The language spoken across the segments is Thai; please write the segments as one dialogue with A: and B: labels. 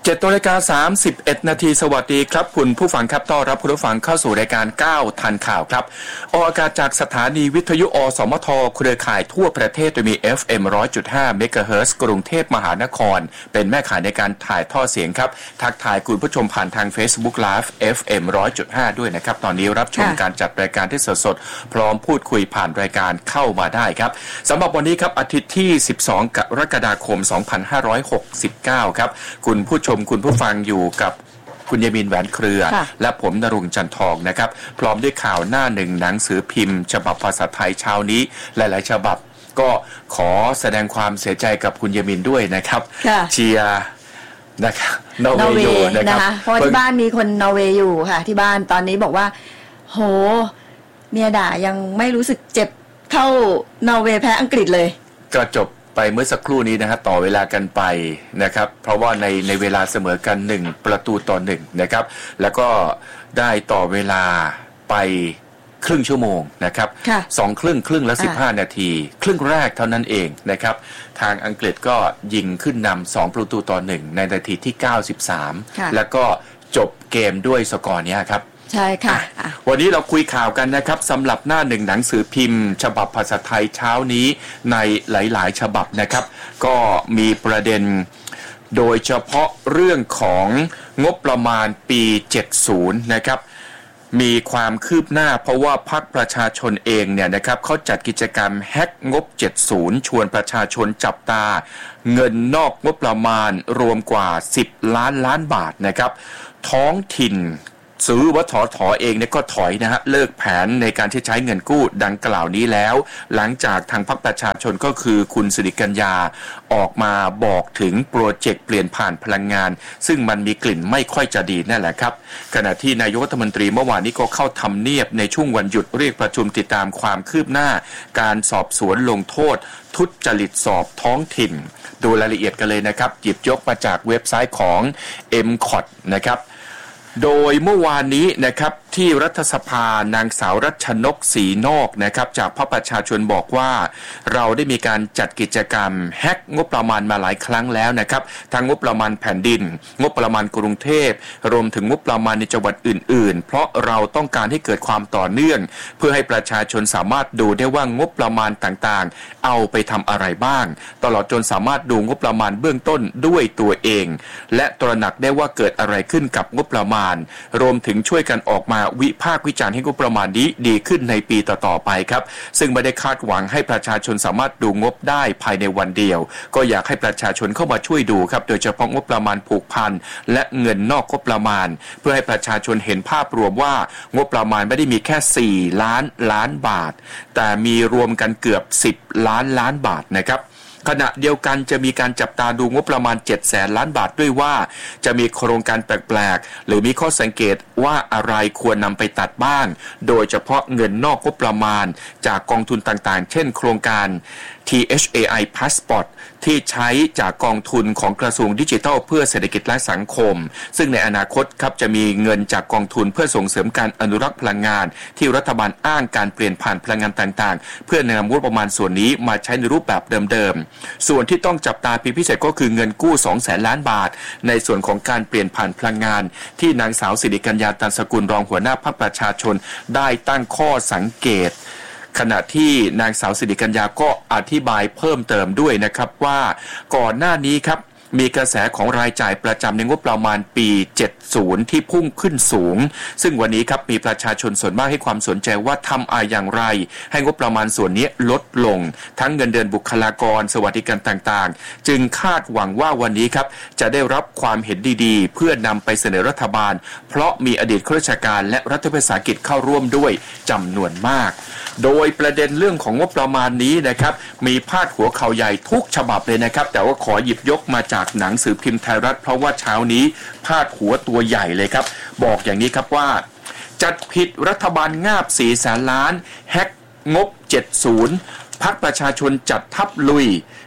A: 7:31 นาทีสวัสดีครับคุณผู้ฟังครับต้อนรับคุณผู้ฟังเข้าสู่รายการ9ทันข่าวครับออกอากาศจากสถานีวิทยุอสมทเครือข่ายทั่วประเทศโดยมี FM 100.5 เมกะเฮิรตซ์กรุงเทพมหานครเป็นแม่ข่ายในการถ่ายทอดเสียงครับทักทายคุณผู้ชมผ่านทาง Facebook Live FM 100.5 ด้วยนะครับตอนนี้รับชมการจัดรายการที่สดๆพร้อมพูดคุยผ่านรายการเข้ามาได้ครับสำหรับวันนี้ครับอาทิตย์ที่12กรกฎาคม2569ครับคุณผู้ชมคุณผู้ฟังอยู่กับคุณยมินแหวนเครือและผมณรงค์จันทองนะครับพร้อมด้วยข่าวหน้าหนึ่งหนังสือพิมพ์ฉบับภาษาไทยเช้านี้หลายๆฉบับก็ขอแสดงความเสียใจกับคุณยมินด้วยนะครับเชียร์นะครับนอร์เวย์นะครับ
B: เพราะที่บ้านมีคนนอร์เวย์อยู่ค่ะที่บ้านตอนนี้บอกว่าโหเมียด่ายังไม่รู้สึกเจ็บเท่านอร์เวย์แพ้อังกฤษเลย
A: ก็จบไปเมื่อสักครู่นี้นะครับต่อเวลากันไปนะครับเพราะว่าในเวลาเสมอกัน1-1นะครับแล้วก็ได้ต่อเวลาไปครึ่งชั่วโมงนะครับ2ครึ่งละ15นาทีครึ่งแรกเท่านั้นเองนะครับทางอังกฤษก็ยิงขึ้นนำ2-1ในนาทีที่93แล้วก็จบเกมด้วยสกอร์นี้ครับ
B: ใช่ค่ะ
A: วันนี้เราคุยข่าวกันนะครับสำหรับหน้าหนึ่งหนังสือพิมพ์ฉบับภาษาไทยเช้านี้ในหลายๆฉบับนะครับก็มีประเด็นโดยเฉพาะเรื่องของงบประมาณปี70นะครับมีความคืบหน้าเพราะว่าพรรคประชาชนเองเนี่ยนะครับเขาจัดกิจกรรมแฮกงบ70ชวนประชาชนจับตาเงินนอกงบประมาณรวมกว่า10 ล้านบาทนะครับท้องถิ่นซื้อว่าถอเองเนี่ยก็ถอยนะฮะเลิกแผนในการที่ใช้เงินกู้ดังกล่าวนี้แล้วหลังจากทางพรรคประชาชนก็คือคุณสิริกัญญาออกมาบอกถึงโปรเจกต์เปลี่ยนผ่านพลังงานซึ่งมันมีกลิ่นไม่ค่อยจะดีนั่นแหละครับขณะที่นายกรัฐมนตรีเมื่อวานนี้ก็เข้าทำเนียบในช่วงวันหยุดเรียกประชุมติดตามความคืบหน้าการสอบสวนลงโทษทุจริตสอบท้องถิ่นดูรายละเอียดกันเลยนะครับหยิบยกมาจากเว็บไซต์ของ MCOT นะครับโดยเมื่อวานนี้นะครับที่รัฐสภานางสาวรัชนกศรีนอกนะครับจากพรรคประชาชนบอกว่าเราได้มีการจัดกิจกรรมแฮกงบประมาณมาหลายครั้งแล้วนะครับทั้งงบประมาณแผ่นดินงบประมาณกรุงเทพรวมถึงงบประมาณในจังหวัดอื่นๆเพราะเราต้องการให้เกิดความต่อเนื่องเพื่อให้ประชาชนสามารถดูได้ว่างบประมาณต่างๆเอาไปทำอะไรบ้างตลอดจนสามารถดูงบประมาณเบื้องต้นด้วยตัวเองและตระหนักได้ว่าเกิดอะไรขึ้นกับงบประมาณรวมถึงช่วยกันออกมาวิพากษ์วิจารณ์ให้งบประมาณนี้ดีขึ้นในปีต่อๆไปครับซึ่งไม่ได้คาดหวังให้ประชาชนสามารถดูงบได้ภายในวันเดียวก็อยากให้ประชาชนเข้ามาช่วยดูครับโดยเฉพาะงบประมาณผูกพันและเงินนอกงบประมาณเพื่อให้ประชาชนเห็นภาพรวมว่างบประมาณไม่ได้มีแค่4 ล้านบาทแต่มีรวมกันเกือบ10 ล้านบาทนะครับขณะเดียวกันจะมีการจับตาดูงบประมาณ700,000 ล้านบาทด้วยว่าจะมีโครงการแปลกๆหรือมีข้อสังเกตว่าอะไรควรนำไปตัดบ้างโดยเฉพาะเงินนอกงบประมาณจากกองทุนต่างๆเช่นโครงการ THAI Passport ที่ใช้จากกองทุนของกระทรวงดิจิทัลเพื่อเศรษฐกิจและสังคมซึ่งในอนาคตครับจะมีเงินจากกองทุนเพื่อส่งเสริมการอนุรักษ์พลังงานที่รัฐบาลอ้างการเปลี่ยนผ่านพลังงานต่างๆเพื่อนำงบประมาณส่วนนี้มาใช้ในรูปแบบเดิมๆส่วนที่ต้องจับตาเป็นพิเศษก็คือเงินกู้ 200,000 ล้านบาทในส่วนของการเปลี่ยนผ่านพลังงานที่นางสาวสิริกัญญา ตันสกุลรองหัวหน้าพรรคประชาชนได้ตั้งข้อสังเกตขณะที่นางสาวสิริกัญญาก็อธิบายเพิ่มเติมด้วยนะครับว่าก่อนหน้านี้ครับมีกระแสของรายจ่ายประจำในงบประมาณปี70ที่พุ่งขึ้นสูงซึ่งวันนี้ครับมีประชาชนส่วนมากให้ความสนใจว่าทำอย่างไรให้งบประมาณส่วนนี้ลดลงทั้งเงินเดือนบุคลากรสวัสดิการต่างๆจึงคาดหวังว่าวันนี้ครับจะได้รับความเห็นดีๆเพื่อนำไปเสนอรัฐบาลเพราะมีอดีตข้าราชการและรัฐวิสาหกิจเข้าร่วมด้วยจำนวนมากโดยประเด็นเรื่องของงบประมาณนี้นะครับมีพาดหัวข่าวใหญ่ทุกฉบับเลยนะครับแต่ว่าขอหยิบยกมาจากหนังสือพิมพ์ไทยรัฐเพราะว่าเช้านี้พาดหัวตัวใหญ่เลยครับบอกอย่างนี้ครับว่าจัดผิดรัฐบาลงาบ400,000 ล้านแฮกงบ70พรรคประชาชนจัดทัพลุย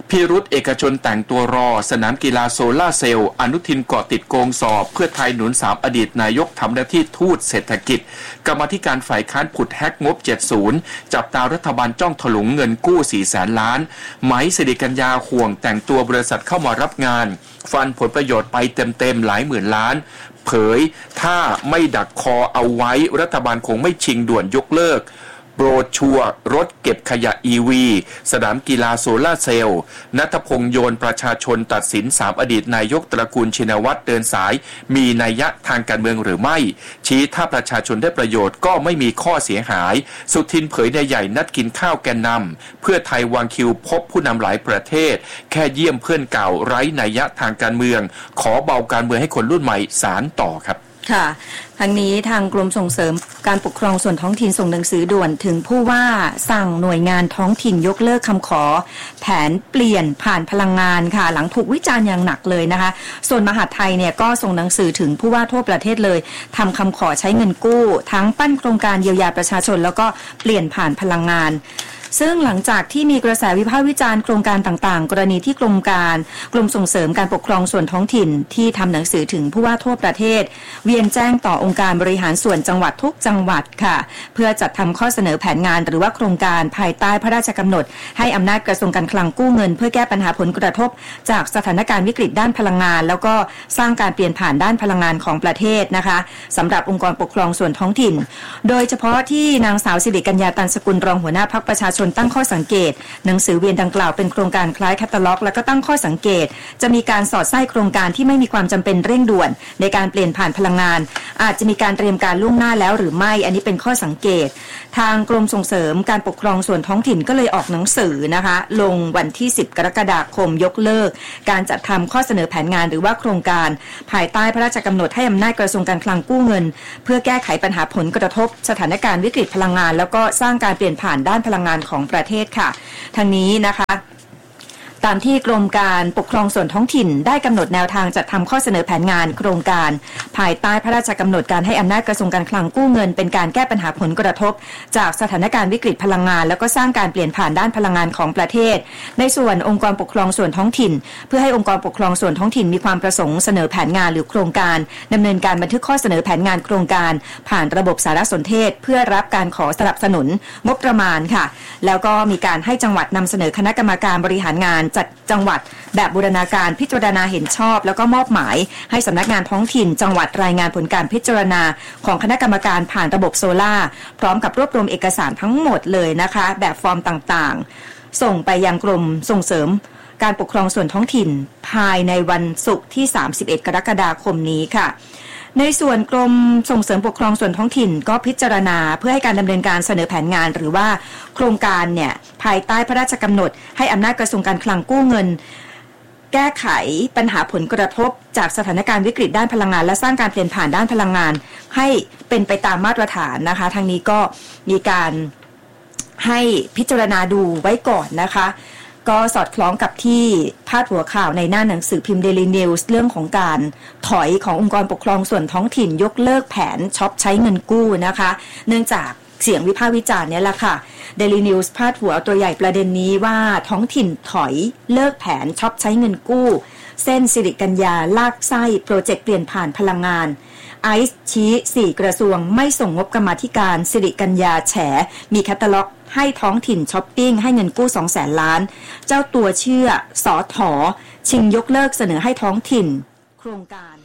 A: พิรุธเอกชนแต่งตัวรอสนามกีฬาโซล่าเซลล์อนุทินเกาะติดโกงสอบเพื่อไทยหนุน3อดีตนายกทำหน้าที่ทูตเศรษฐกิจกรรมาธิการฝ่ายค้านผุดแฮกงบ70จับตารัฐบาลจ้องถลุงเงินกู้400,000 ล้านไหมสิริกัญญาห่วงแต่งตัวบริษัทเข้ามารับงานฟันผลประโยชน์ไปเต็มๆหลายหมื่นล้านเผยถ้าไม่ดักคอเอาไว้รัฐบาลคงไม่ชิงด่วนยกเลิกโบรชัวร์รถเก็บขยะ EV สนามกีฬาโซล่าเซลล์ณัฐพงษ์โยนประชาชนตัดสิน3อดีตนายกตระกูลชินวัตรเดินสายมีนัยยะทางการเมืองหรือไม่ชี้ถ้าประชาชนได้ประโยชน์ก็ไม่มีข้อเสียหายสุทินเผยนายใหญ่นัดกินข้าวแกนนำเพื่อไทยวางคิวพบผู้นำหลายประเทศแค่เยี่ยมเพื่อนเก่าไร้นัยยะทางการเมืองขอเบาการเมืองให้คนรุ่นใหม่สานต่อครับ
B: ค่ะทั้งนี้ทางกรมส่งเสริมการปกครองส่วนท้องถิ่นส่งหนังสือด่วนถึงผู้ว่าสั่งหน่วยงานท้องถิ่นยกเลิกคำขอแผนเปลี่ยนผ่านพลังงานค่ะหลังถูกวิจารณ์อย่างหนักเลยนะคะส่วนมหาดไทยเนี่ยก็ส่งหนังสือถึงผู้ว่าทั่วประเทศเลยทำคำขอใช้เงินกู้ทั้งปั้นโครงการเยียวยาประชาชนแล้วก็เปลี่ยนผ่านพลังงานซึ่งหลังจากที่มีกระแสวิพากษ์วิจารณ์โครงการต่างๆกรณีที่กรมส่งเสริมการปกครองส่วนท้องถิ่นที่ทำหนังสือถึงผู้ว่าทั่วประเทศเวียนแจ้งต่อองค์การบริหารส่วนจังหวัดทุกจังหวัดค่ะเพื่อจัดทำข้อเสนอแผนงานหรือว่าโครงการภายใต้พระราชกำหนดให้อำนาจกระทรวงการคลังกู้เงินเพื่อแก้ปัญหาผลกระทบจากสถานการณ์วิกฤตด้านพลังงานแล้วก็สร้างการเปลี่ยนผ่านด้านพลังงานของประเทศนะคะสำหรับองค์กรปกครองส่วนท้องถิ่นโดยเฉพาะที่นางสาวสิริกัญญาตันสกุลรองหัวหน้าพรรคประชาชนตั้งข้อสังเกตหนังสือเวียนดังกล่าวเป็นโครงการคล้ายแคตตาล็อกแล้วก็ตั้งข้อสังเกตจะมีการสอดไส้โครงการที่ไม่มีความจำเป็นเร่งด่วนในการเปลี่ยนผ่านพลังงานอาจจะมีการเตรียมการล่วงหน้าแล้วหรือไม่อันนี้เป็นข้อสังเกตทางกรมส่งเสริมการปกครองส่วนท้องถิ่นก็เลยออกหนังสือนะคะลงวันที่10กรกฎาคมยกเลิกการจัดทำข้อเสนอแผนงานหรือว่าโครงการภายใต้พระราชกำหนดให้อำนาจกระทรวงการคลังกู้เงินเพื่อแก้ไขปัญหาผลกระทบสถานการณ์วิกฤตพลังงานแล้วก็สร้างการเปลี่ยนผ่านด้านพลังงานของประเทศค่ะทางนี้นะคะตามที่กรมการปกครองส่วนท้องถิ่นได้กำหนดแนวทางจัดทำข้อเสนอแผนงานโครงการภายใต้พระราชกำหนดการให้อำนาจกระทรวงการคลังกู้เงินเป็นการแก้ปัญหาผลกระทบจากสถานการณ์วิกฤตพลังงานแล้วก็สร้างการเปลี่ยนผ่านด้านพลังงานของประเทศในส่วนองค์กรปกครองส่วนท้องถิ่นเพื่อให้องค์กรปกครองส่วนท้องถิ่นมีความประสงค์เสนอแผนงานหรือโครงการดำเนินการบันทึกข้อเสนอแผนงานโครงการผ่านระบบสารสนเทศเพื่อรับการขอสนับสนุนงบประมาณค่ะแล้วก็มีการให้จังหวัดนำเสนอคณะกรรมการบริหารงานจัดจังหวัดแบบบูรณาการพิจารณาเห็นชอบแล้วก็มอบหมายให้สำนักงานท้องถิ่นจังหวัดรายงานผลการพิจารณาของคณะกรรมการผ่านระบบโซล่าพร้อมกับรวบรวมเอกสารทั้งหมดเลยนะคะแบบฟอร์มต่างๆส่งไปยังกรมส่งเสริมการปกครองส่วนท้องถิ่นภายในวันศุกร์ที่31กรกฎาคมนี้ค่ะในส่วนกรมส่งเสริมปกครองส่วนท้องถิ่นก็พิจารณาเพื่อให้การดำเนินการเสนอแผนงานหรือว่าโครงการเนี่ยภายใต้พระราชกำหนดให้อำนาจกระทรวงการคลังกู้เงินแก้ไขปัญหาผลกระทบจากสถานการณ์วิกฤตด้านพลังงานและสร้างการเปลี่ยนผ่านด้านพลังงานให้เป็นไปตามมาตรฐานนะคะทางนี้ก็มีการให้พิจารณาดูไว้ก่อนนะคะก็สอดคล้องกับที่พาดหัวข่าวในหน้าหนังสือพิมพ์ Daily News เรื่องของการถอยขององค์กรปกครองส่วนท้องถิ่นยกเลิกแผนช็อปใช้เงินกู้นะคะเนื่องจากเสียงวิพากษ์วิจารณ์เนี่ยแหละค่ะ Daily News พาดหัวตัวใหญ่ประเด็นนี้ว่าท้องถิ่นถอยเลิกแผนช็อปใช้เงินกู้เส้นสิริกัญญาลากไส้โปรเจกต์เปลี่ยนผ่านพลังงานไอซ์ชี้4กระทรวงไม่ส่งงบกรรมาธิการสิริกัญญาแฉมีแคตตาล็อกให้ท้องถิ่นช้อปปิ้งให้เงินกู้ 200,000 ล้านเจ้าตัวเชื่อสถ.ชิงยกเลิกเสนอให้ท้องถิ่นโครงการ